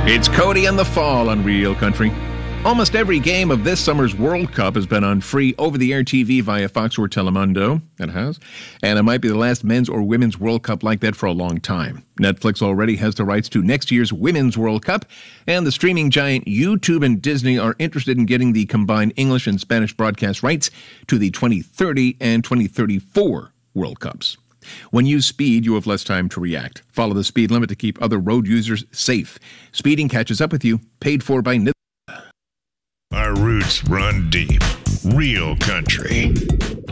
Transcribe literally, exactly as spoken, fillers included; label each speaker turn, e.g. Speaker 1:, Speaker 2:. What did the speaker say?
Speaker 1: It's Cody and the Fall on Real Country. Almost every game of this summer's World Cup has been on free over-the-air T V via Fox or Telemundo. It has. And it might be the last men's or women's World Cup like that for a long time. Netflix already has the rights to next year's Women's World Cup, and the streaming giant YouTube and Disney are interested in getting the combined English and Spanish broadcast rights to the twenty thirty and twenty thirty-four World Cups. When you speed, you have less time to react. Follow the speed limit to keep other road users safe. Speeding catches up with you. Paid for by N H T S A.
Speaker 2: Our roots run deep. Real Country.